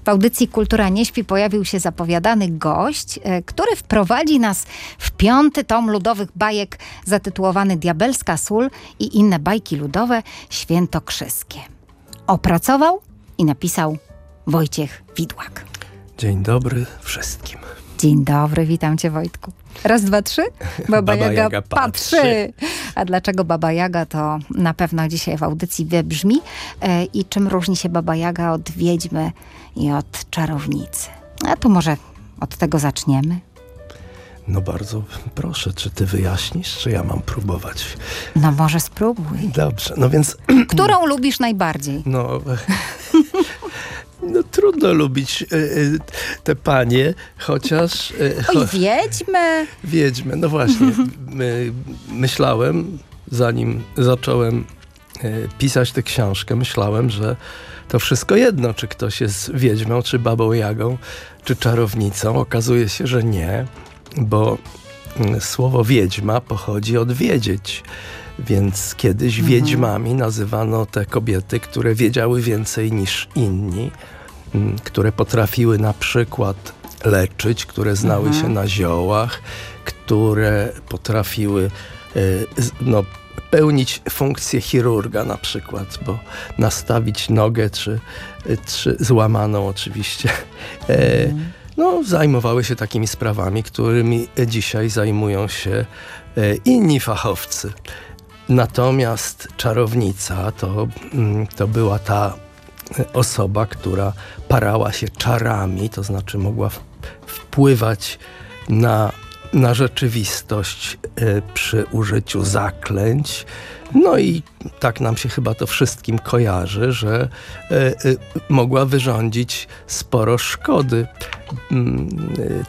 W audycji Kultura nie śpi pojawił się zapowiadany gość, który wprowadzi nas w 5. tom ludowych bajek zatytułowany Diabelska sól i inne bajki ludowe świętokrzyskie. Opracował i napisał Wojciech Widłak. Dzień dobry wszystkim. Dzień dobry, witam cię, Wojtku. Raz, dwa, trzy. Baba Jaga patrzy. A dlaczego Baba Jaga, to na pewno dzisiaj w audycji wybrzmi. I czym różni się Baba Jaga od wiedźmy i od czarownicy? A to może od tego zaczniemy. No bardzo proszę, czy ty wyjaśnisz, czy ja mam próbować? No może spróbuj. Dobrze, no więc... Którą lubisz najbardziej? No trudno lubić te panie, chociaż... Oj, wiedźmy! Wiedźmy, no właśnie. Myślałem, zanim zacząłem pisać tę książkę, myślałem, że to wszystko jedno, czy ktoś jest wiedźmą, czy babą Jagą, czy czarownicą. Okazuje się, że nie, bo słowo wiedźma pochodzi od wiedzieć. Więc kiedyś wiedźmami nazywano te kobiety, które wiedziały więcej niż inni, które potrafiły na przykład leczyć, które znały się na ziołach, które potrafiły pełnić funkcję chirurga na przykład, bo nastawić nogę, czy złamaną oczywiście. Zajmowały się takimi sprawami, którymi dzisiaj zajmują się inni fachowcy. Natomiast czarownica to była ta osoba, która parała się czarami, to znaczy mogła wpływać na rzeczywistość przy użyciu zaklęć. No i tak nam się chyba to wszystkim kojarzy, że mogła wyrządzić sporo szkody.